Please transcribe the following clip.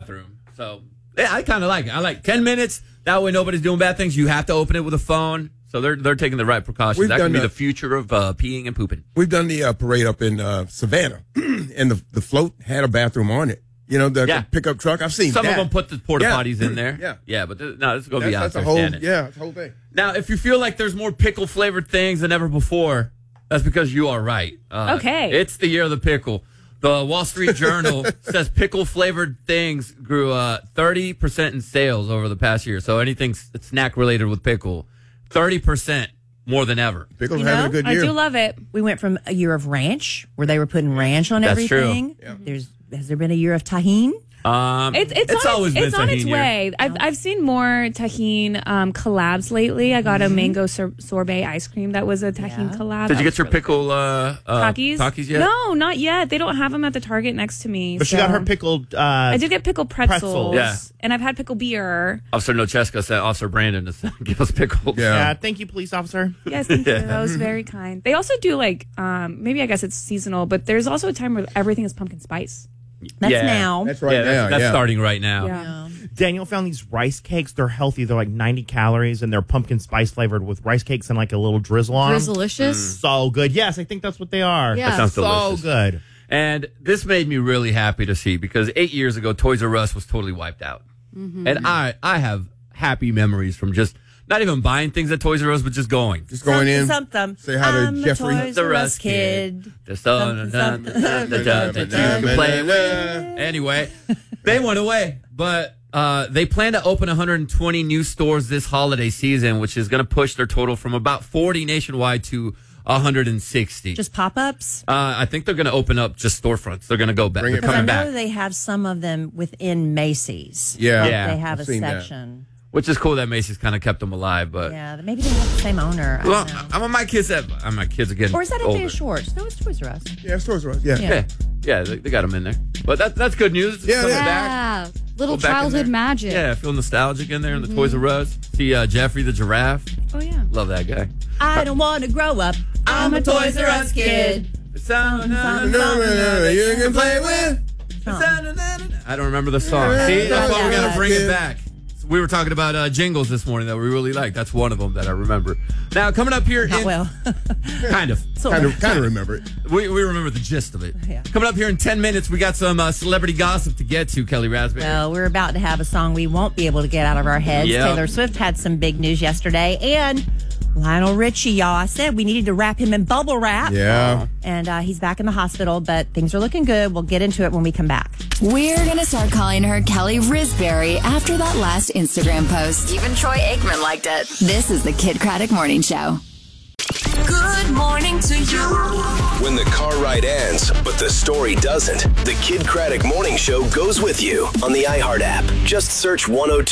bathroom. So, yeah, I kind of like it. I like 10 minutes. That way nobody's doing bad things. You have to open it with a phone. So they're taking the right precautions. That could be the future of peeing and pooping. We've done the parade up in Savannah, and the float had a bathroom on it. You know, the pickup truck. I've seen some that. of them put the porta potties in there. Yeah, but no, it's going to be out there. It's a whole thing. Now, if you feel like there's more pickle-flavored things than ever before, that's because you are right. Okay. It's the year of the pickle. The Wall Street Journal says pickle-flavored things grew 30% in sales over the past year. So anything snack-related with pickle, 30% more than ever. Pickle's having a good year. I do love it. We went from a year of ranch, where they were putting ranch on everything. True. Yeah. Has there been a year of tahini? It's on its way. I've seen more tahine collabs lately. I got a mango sorbet ice cream that was a tahine collab. Did you get your pickle Takis yet? No, not yet. They don't have them at the Target next to me. But she got her pickled. I did get pickled pretzels. Yeah. And I've had pickled beer. Officer Nocheska sent Officer Brandon to give us pickles. Yeah. Thank you, police officer. Yes, thank you. That was very kind. They also do maybe I guess it's seasonal, but there's also a time where everything is pumpkin spice. That's now. That's right now. That's starting right now. Yeah. Daniel found these rice cakes. They're healthy. They're like 90 calories, and they're pumpkin spice flavored with rice cakes and like a little drizzle on them. Drizzleicious. So good. Yes, I think that's what they are. Yeah. That sounds delicious. So good. And this made me really happy to see because 8 years ago, Toys R Us was totally wiped out. Mm-hmm. And I have happy memories from just not even buying things at Toys R Us, but just going. Just going in. Something. Say hi to Jeffrey. I'm a Toys R Us kid. Play with. Anyway, they went away, but they plan to open 120 new stores this holiday season, which is going to push their total from about 40 nationwide to 160. Just pop-ups? I think they're going to open up just storefronts. They're going to go back. They're Because I coming know back. they have some of them within Macy's. Yeah. They have I've a seen that. section. Which is cool that Macy's kind of kept them alive, but Yeah, maybe they have the same owner. I well, don't know. my kids are getting Or is that older. Isaiah Schwartz? No, it's Toys R Us. Yeah, it's Toys R Us. Yeah. Yeah, they got them in there. But that's good news. Yeah, Coming yeah. back. Little Go back in childhood there. magic. Yeah, I feel nostalgic in there in the Toys R Us. See Jeffrey the giraffe. Oh, yeah. Love that guy. I don't want to grow up. I'm a Toys R Us kid. You can play with. I don't remember the song. See, that's why we got to bring it back. We were talking about jingles this morning that we really like. That's one of them that I remember. Now, coming up here. Not well. Kind of. Kind of remember it. We remember the gist of it. Yeah. Coming up here in 10 minutes, we got some celebrity gossip to get to, Kelly Raspberry. Well, we're about to have a song we won't be able to get out of our heads. Yep. Taylor Swift had some big news yesterday. And Lionel Richie, y'all. I said we needed to wrap him in bubble wrap. Yeah. And he's back in the hospital, but things are looking good. We'll get into it when we come back. We're going to start calling her Kelly Risberry after that last Instagram post. Even Troy Aikman liked it. This is the Kid Craddock Morning Show. Good morning to you. When the car ride ends, but the story doesn't, the Kid Craddock Morning Show goes with you on the iHeart app. Just search 102.